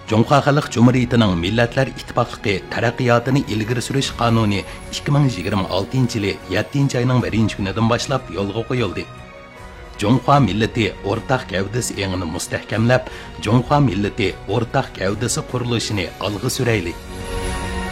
Cumhuriyet Xalq Cumhuriyetining Millatlar İttifaqlığı taraqqiyotini ilgari surish qonuni 2026 yili 7 oyning 1-kunidan boshlab yo'lga qo'yildi. Cumhuriyet millati o'rtaq gavdasi engini mustahkamlab, Cumhuriyet millati o'rtaq gavdasi qurilishini olg'a surayli.